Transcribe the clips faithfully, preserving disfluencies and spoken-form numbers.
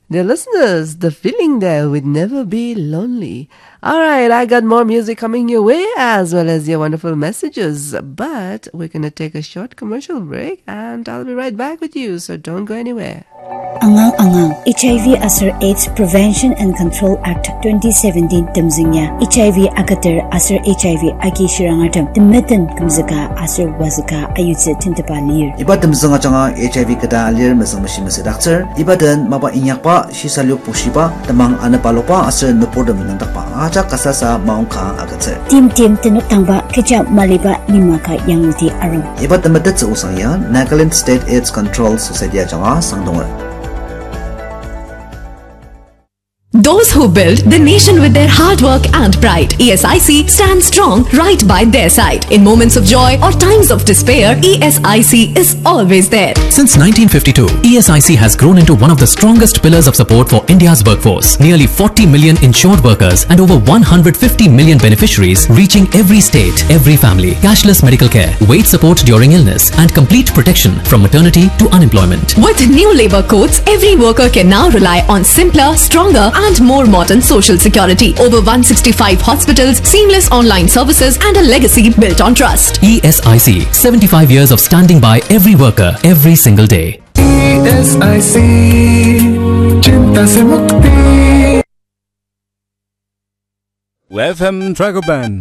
Dear listeners, the feeling there would never be lonely. Alright, I got more music coming your way as well as your wonderful messages. But we're going to take a short commercial break and I'll be right back with you, so don't go anywhere. Angang Angang H I V Asar AIDS Prevention and Control Act twenty seventeen Tamzingya H I V Agatar Asar H I V Agi Shirangatam Timetan Kumzaka Asar Wazaka Ayutse Tintapalir Iba Tamzanga Changa H I V Kada Alir Masang Mashimasi Doctor Ibadan Maba Inyakpa Shisaluk Pushipa Tamang Anapalopa Asar Nupodam Nandapa Acha Kasasa Maungka Agatse Tim Tim Tenuk Tangba Keja Maliba Nimaka Yanguti Arum Iba Tamatat Usaya Nagaland State AIDS Control Society Changa Sangdonga Those who build the nation with their hard work and pride. E S I C stands strong right by their side. In moments of joy or times of despair, E S I C is always there. Since nineteen fifty-two, E S I C has grown into one of the strongest pillars of support for India's workforce. Nearly forty million insured workers and over one hundred fifty million beneficiaries reaching every state, every family. Cashless medical care, wage support during illness and complete protection from maternity to unemployment. With new labor codes, every worker can now rely on simpler, stronger and more modern social security. Over one hundred sixty-five hospitals, seamless online services and a legacy built on trust. E S I C, seventy-five years of standing by every worker, every single day. E S I C, Chinta Se Mukti. F M Trago Band.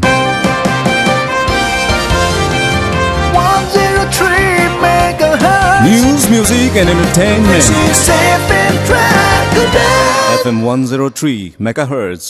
one oh three megahertz. News, music and entertainment. This is F M Trago Band. F M one oh three megahertz.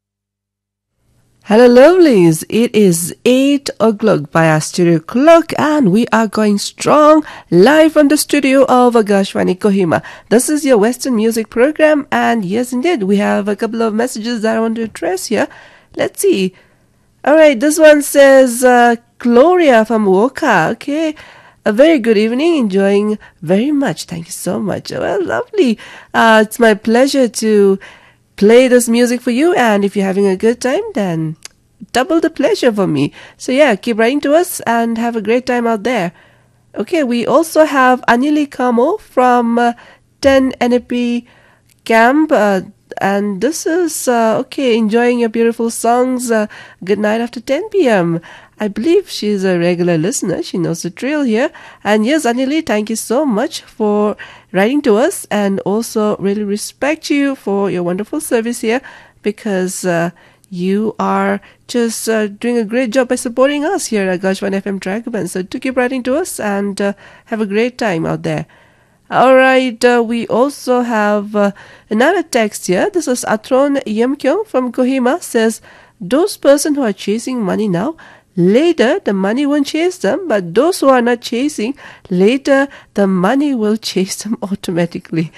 Hello lovelies, it is eight o'clock by our studio clock and we are going strong live from the studio of Akashvani Kohima. This is your Western music program and yes indeed we have a couple of messages that I want to address here. Let's see. Alright, this one says uh, Gloria from Woka. Okay. A very good evening, enjoying very much. Thank you so much. Well, lovely. Uh, it's my pleasure to play this music for you. And if you're having a good time, then double the pleasure for me. So yeah, keep writing to us and have a great time out there. Okay, we also have Anili Kamo from uh, ten N A P Camp. Uh, and this is, uh, okay, enjoying your beautiful songs. Uh, good night after ten p.m. I believe she's a regular listener. She knows the drill here. And yes, Anili, thank you so much for writing to us and also really respect you for your wonderful service here because uh, you are just uh, doing a great job by supporting us here at Akashvani F M Trago Band. So do keep writing to us and uh, have a great time out there. All right, uh, we also have uh, another text here. This is Atron Yemkyong from Kohima says, those person who are chasing money now, later, the money won't chase them, but those who are not chasing, later, the money will chase them automatically.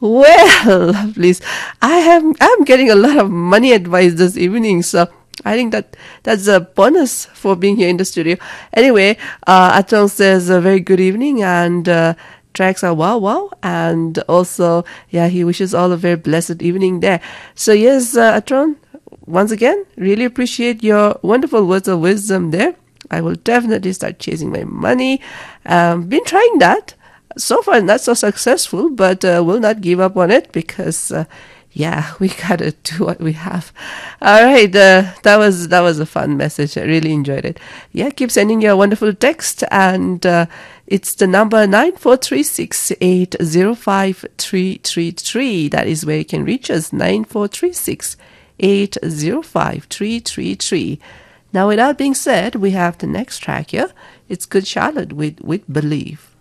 Well, lovelies, I am I'm getting a lot of money advice this evening, so I think that that's a bonus for being here in the studio. Anyway, uh, Atong says a very good evening, and uh, tracks are wow wow, and also, yeah, he wishes all a very blessed evening there. So yes, uh, Atron, once again, really appreciate your wonderful words of wisdom there. I will definitely start chasing my money. Um, been trying that. So far, not so successful, but uh, will not give up on it because, uh, yeah, we gotta do what we have. All right, uh, that was that was a fun message. I really enjoyed it. Yeah, keep sending your wonderful text, and uh, it's the number nine four three six eight zero five three three three. That is where you can reach us. Nine four three six. eight zero five three three three. Now, with that being said, we have the next track here. It's Good Charlotte with, with Believe.